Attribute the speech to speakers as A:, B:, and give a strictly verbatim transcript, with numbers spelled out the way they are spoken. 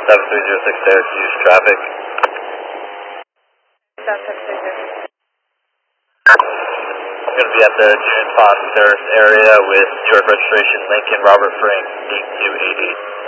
A: seven three zero six there to use traffic.
B: seven six three zero.
A: I'm going to be at the June Pond Terrace area with New York registration Lincoln Robert Frank eight two eight eight.